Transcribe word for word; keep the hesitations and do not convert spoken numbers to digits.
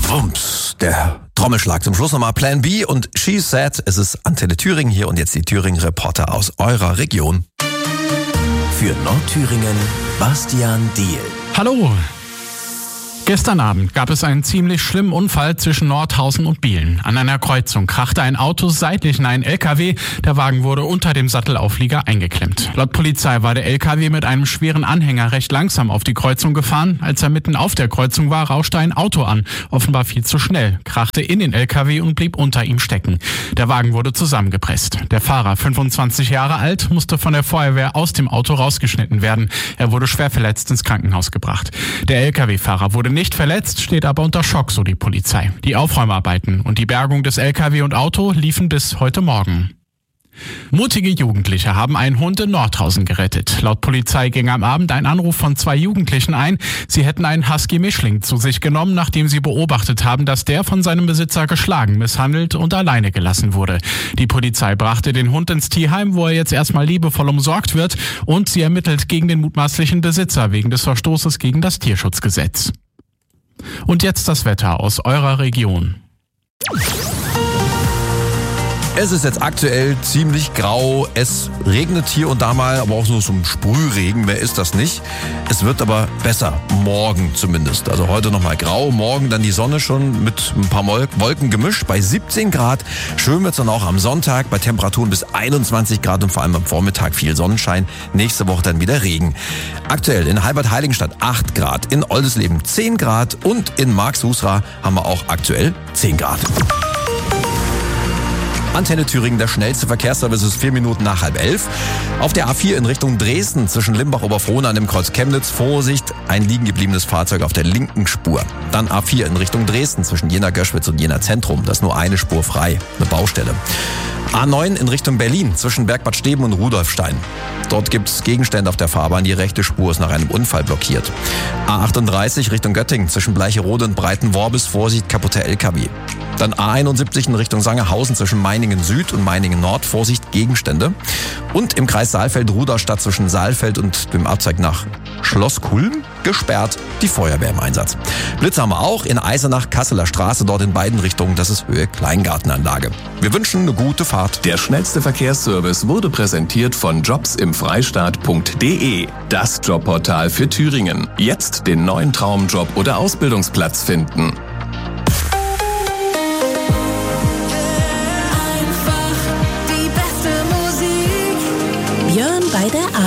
Wumps, der Trommelschlag zum Schluss nochmal Plan B und She Said, es ist Antenne Thüringen hier und jetzt die Thüringen-Reporter aus eurer Region. Für Nordthüringen, Bastian Diehl. Hallo! Gestern Abend gab es einen ziemlich schlimmen Unfall zwischen Nordhausen und Bielen. An einer Kreuzung krachte ein Auto seitlich in einen L K W. Der Wagen wurde unter dem Sattelauflieger eingeklemmt. Laut Polizei war der L K W mit einem schweren Anhänger recht langsam auf die Kreuzung gefahren. Als er mitten auf der Kreuzung war, rauschte ein Auto an. Offenbar viel zu schnell, krachte in den L K W und blieb unter ihm stecken. Der Wagen wurde zusammengepresst. Der Fahrer, fünfundzwanzig Jahre alt, musste von der Feuerwehr aus dem Auto rausgeschnitten werden. Er wurde schwer verletzt ins Krankenhaus gebracht. Der L K W-Fahrer wurde nicht verletzt, steht aber unter Schock, so die Polizei. Die Aufräumarbeiten und die Bergung des L K W und Auto liefen bis heute Morgen. Mutige Jugendliche haben einen Hund in Nordhausen gerettet. Laut Polizei ging am Abend ein Anruf von zwei Jugendlichen ein. Sie hätten einen Husky-Mischling zu sich genommen, nachdem sie beobachtet haben, dass der von seinem Besitzer geschlagen, misshandelt und alleine gelassen wurde. Die Polizei brachte den Hund ins Tierheim, wo er jetzt erstmal liebevoll umsorgt wird, und sie ermittelt gegen den mutmaßlichen Besitzer wegen des Verstoßes gegen das Tierschutzgesetz. Und jetzt das Wetter aus eurer Region. Es ist jetzt aktuell ziemlich grau. Es regnet hier und da mal, aber auch so so ein Sprühregen. Mehr ist das nicht. Es wird aber besser. Morgen zumindest. Also heute nochmal grau. Morgen dann die Sonne schon mit ein paar Wolken gemischt bei siebzehn Grad. Schön wird's dann auch am Sonntag bei Temperaturen bis einundzwanzig Grad und vor allem am Vormittag viel Sonnenschein. Nächste Woche dann wieder Regen. Aktuell in Halbert-Heiligenstadt acht Grad, in Oldesleben zehn Grad und in Marxhusra haben wir auch aktuell zehn Grad. Antenne Thüringen, der schnellste Verkehrsservice ist vier Minuten nach halb elf. Auf der A vier in Richtung Dresden zwischen Limbach-Oberfrohna an dem Kreuz Chemnitz. Vorsicht, ein liegen gebliebenes Fahrzeug auf der linken Spur. Dann A vier in Richtung Dresden zwischen Jena-Göschwitz und Jena-Zentrum. Das ist nur eine Spur frei, eine Baustelle. A neun in Richtung Berlin zwischen Bergbad Steben und Rudolfstein. Dort gibt es Gegenstände auf der Fahrbahn. Die rechte Spur ist nach einem Unfall blockiert. A achtunddreißig Richtung Göttingen zwischen Bleicherode und Breitenworbis. Vorsicht, kaputter L K W. Dann A einundsiebzig in Richtung Sangerhausen zwischen Meiningen Süd und Meiningen Nord. Vorsicht, Gegenstände. Und im Kreis Saalfeld-Ruderstadt zwischen Saalfeld und dem Abzweig nach Schloss Kulm gesperrt. Die Feuerwehr im Einsatz. Blitze haben wir auch in Eisenach, Kasseler Straße, dort in beiden Richtungen. Das ist Höhe Kleingartenanlage. Wir wünschen eine gute Fahrt. Der schnellste Verkehrsservice wurde präsentiert von jobs im freistaat punkt de. Das Jobportal für Thüringen. Jetzt den neuen Traumjob oder Ausbildungsplatz finden. Björn bei der